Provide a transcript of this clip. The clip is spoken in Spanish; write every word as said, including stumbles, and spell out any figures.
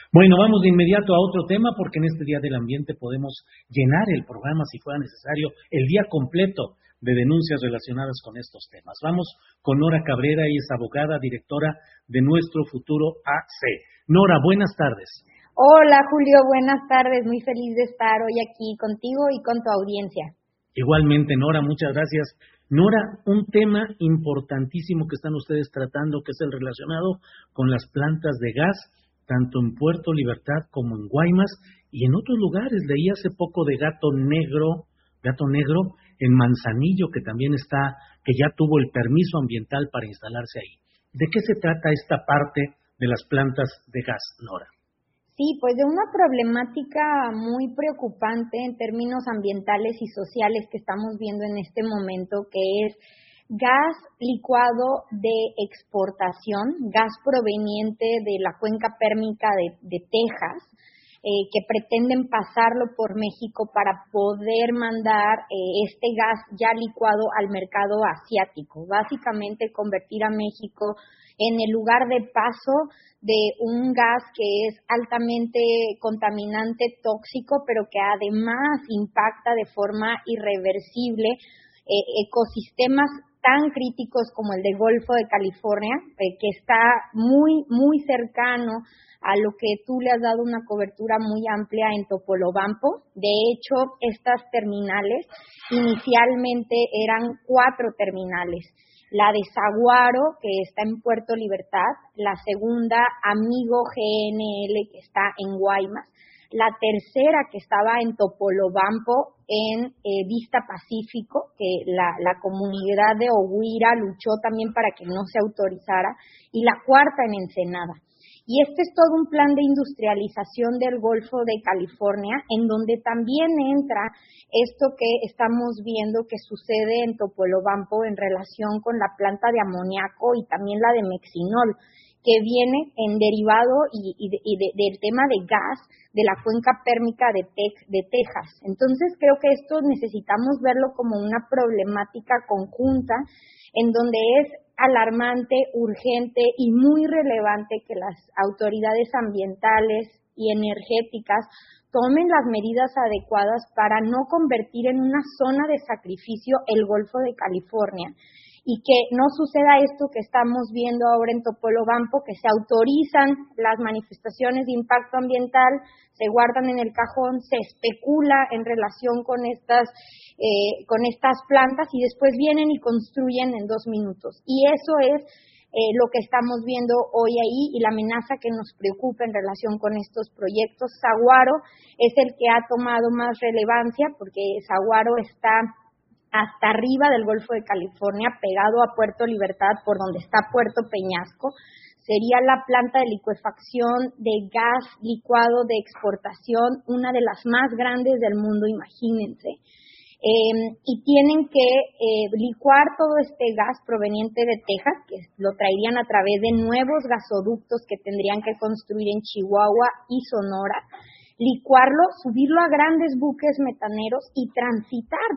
Bueno, vamos de inmediato a otro tema porque en este Día del Ambiente podemos llenar el programa, si fuera necesario, el día completo de denuncias relacionadas con estos temas. Vamos con Nora Cabrera, ella es abogada, directora de Nuestro Futuro A C. Nora, buenas tardes. Hola Julio, buenas tardes, muy feliz de estar hoy aquí contigo y con tu audiencia. Igualmente, Nora, muchas gracias. Nora, un tema importantísimo que están ustedes tratando, que es el relacionado con las plantas de gas, tanto en Puerto Libertad como en Guaymas y en otros lugares. Leí hace poco de Gato Negro, Gato Negro en Manzanillo, que también está, que ya tuvo el permiso ambiental para instalarse ahí. ¿De qué se trata esta parte de las plantas de gas, Nora? Sí, pues de una problemática muy preocupante en términos ambientales y sociales que estamos viendo en este momento, que es gas licuado de exportación, gas proveniente de la cuenca pérmica de, de Texas, eh, que pretenden pasarlo por México para poder mandar eh, este gas ya licuado al mercado asiático. Básicamente convertir a México en el lugar de paso de un gas que es altamente contaminante, tóxico, pero que además impacta de forma irreversible eh, ecosistemas tan críticos como el del Golfo de California, eh, que está muy, muy cercano a lo que tú le has dado una cobertura muy amplia en Topolobampo. De hecho, estas terminales inicialmente eran cuatro terminales. La de Saguaro, que está en Puerto Libertad, la segunda, Amigo G N L, que está en Guaymas, la tercera que estaba en Topolobampo, en eh, Vista Pacífico, que la, la comunidad de Oguira luchó también para que no se autorizara, y la cuarta en Ensenada. Y este es todo un plan de industrialización del Golfo de California, en donde también entra esto que estamos viendo que sucede en Topolobampo en relación con la planta de amoníaco y también la de Mexinol, que viene en derivado y, y, de, y de, del tema de gas de la cuenca pérmica de, Tex, de Texas. Entonces creo que esto necesitamos verlo como una problemática conjunta en donde es alarmante, urgente y muy relevante que las autoridades ambientales y energéticas tomen las medidas adecuadas para no convertir en una zona de sacrificio el Golfo de California y que no suceda esto que estamos viendo ahora en Topolobampo, que se autorizan las manifestaciones de impacto ambiental, se guardan en el cajón, se especula en relación con estas, eh, con estas plantas y después vienen y construyen en dos minutos. Y eso es eh, lo que estamos viendo hoy ahí y la amenaza que nos preocupa en relación con estos proyectos. Saguaro es el que ha tomado más relevancia porque Saguaro está hasta arriba del Golfo de California, pegado a Puerto Libertad, por donde está Puerto Peñasco. Sería la planta de licuefacción de gas licuado de exportación, una de las más grandes del mundo, imagínense. Eh, y tienen que eh, licuar todo este gas proveniente de Texas, que lo traerían a través de nuevos gasoductos que tendrían que construir en Chihuahua y Sonora, licuarlo, subirlo a grandes buques metaneros y transitar